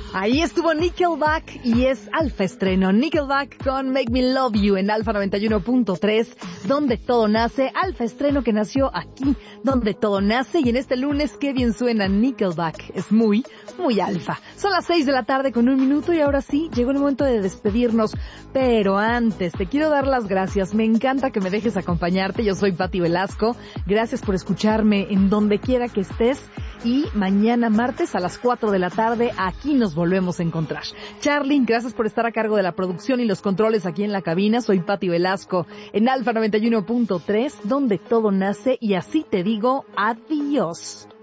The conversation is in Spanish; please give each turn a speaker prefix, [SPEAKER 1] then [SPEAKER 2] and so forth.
[SPEAKER 1] Ahí estuvo Nickelback y es Alfa estreno. Nickelback con Make Me Love You en Alfa 91.3, donde todo nace. Alfa estreno que nació aquí, donde todo nace. Y en este lunes, qué bien suena Nickelback. Es muy, muy alfa. Son las 6 de la tarde con 1 minuto y ahora sí, llegó el momento de despedirnos. Pero antes, te quiero dar las gracias. Me encanta que me dejes acompañarte. Yo soy Pati Velasco. Gracias por escucharme en donde quiera que estés. Y mañana martes a las 4 de la tarde aquí nos volvemos a encontrar. Charly, gracias por estar a cargo de la producción y los controles aquí en la cabina. Soy Pati Velasco en Alfa 91.3, donde todo nace, y así te digo adiós.